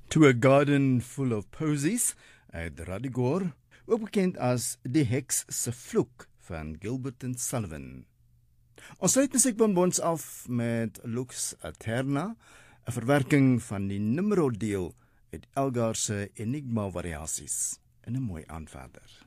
To a Garden Full of Posies uit Radigor, ook bekend as Die Heks se Vloek van Gilbert and Sullivan. Ons sluit musiekbonbons af met Lux Aeterna, 'n verwerking van die Nimrod deel uit Elgar se Enigma variasies. En 'n mooi aand verder.